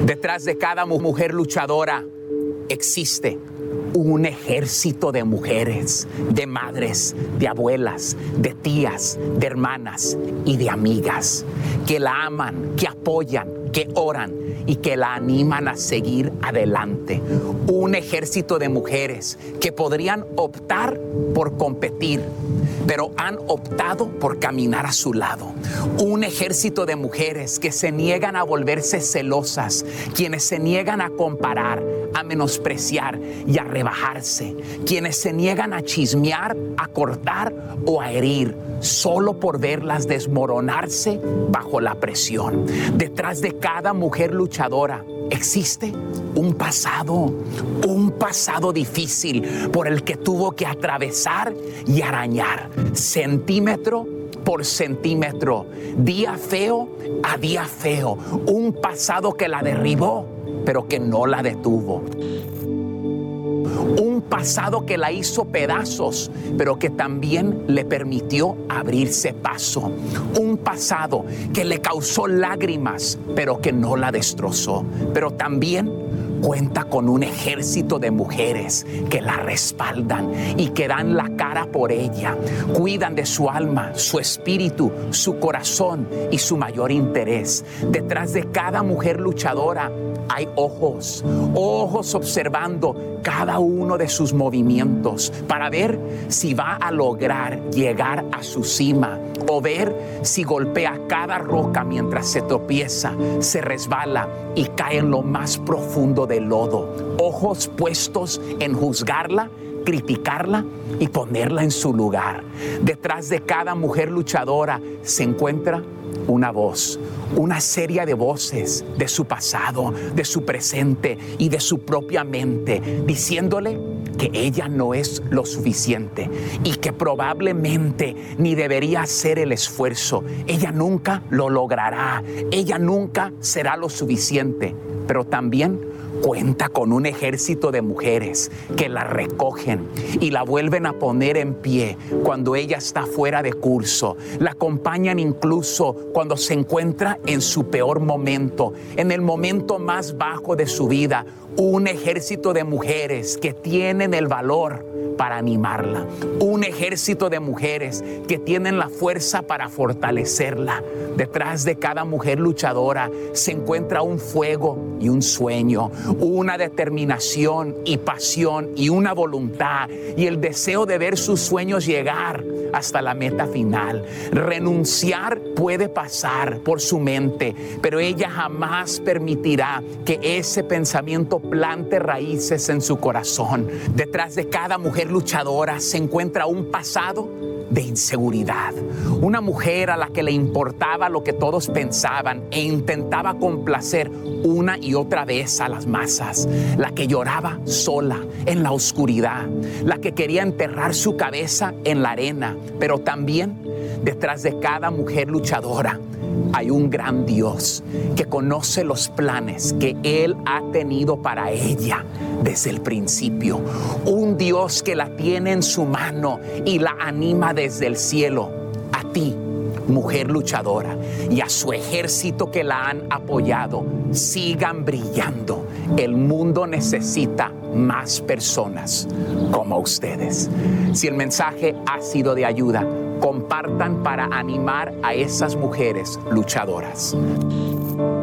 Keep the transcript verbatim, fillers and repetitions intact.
Detrás de cada mujer luchadora existe un ejército de mujeres, de madres, de abuelas, de tías, de hermanas y de amigas que la aman, que apoyan, que oran y que la animan a seguir adelante. Un ejército de mujeres que podrían optar por competir, pero han optado por caminar a su lado. Un ejército de mujeres que se niegan a volverse celosas, quienes se niegan a comparar, a menospreciar y a rebajarse, quienes se niegan a chismear, a cortar o a herir, solo por verlas desmoronarse bajo la presión. Detrás de cada mujer luchadora existe un pasado, un pasado difícil por el que tuvo que atravesar y arañar, centímetro por centímetro, día feo a día feo, un pasado que la derribó, pero que no la detuvo. Un pasado que la hizo pedazos, pero que también le permitió abrirse paso. Un pasado que le causó lágrimas, pero que no la destrozó. Pero también cuenta con un ejército de mujeres que la respaldan y que dan la cara por ella. Cuidan de su alma, su espíritu, su corazón y su mayor interés. Detrás de cada mujer luchadora hay ojos, ojos observando cada uno de sus movimientos para ver si va a lograr llegar a su cima o ver si golpea cada roca mientras se tropieza, se resbala y cae en lo más profundo del lodo. Ojos puestos en juzgarla, criticarla y ponerla en su lugar. Detrás de cada mujer luchadora se encuentra una voz, una serie de voces de su pasado, de su presente y de su propia mente, diciéndole que ella no es lo suficiente y que probablemente ni debería hacer el esfuerzo. Ella nunca lo logrará, ella nunca será lo suficiente, pero también cuenta con un ejército de mujeres que la recogen y la vuelven a poner en pie cuando ella está fuera de curso. La acompañan incluso cuando se encuentra en su peor momento, en el momento más bajo de su vida. Un ejército de mujeres que tienen el valor para animarla. Un ejército de mujeres que tienen la fuerza para fortalecerla. Detrás de cada mujer luchadora se encuentra un fuego y un sueño, una determinación y pasión y una voluntad y el deseo de ver sus sueños llegar hasta la meta final. Renunciar puede pasar por su mente, pero ella jamás permitirá que ese pensamiento plante raíces en su corazón. Detrás de cada mujer luchadora se encuentra un pasado de inseguridad. Una mujer a la que le importaba lo que todos pensaban e intentaba complacer una y otra vez a las masas. La que lloraba sola en la oscuridad. La que quería enterrar su cabeza en la arena. Pero también detrás de cada mujer luchadora hay un gran Dios que conoce los planes que Él ha tenido para ella desde el principio. Un Dios que la tiene en su mano y la anima desde el cielo. A ti, mujer luchadora, y a su ejército que la han apoyado, sigan brillando. El mundo necesita más personas como ustedes. Si el mensaje ha sido de ayuda, compartan para animar a esas mujeres luchadoras.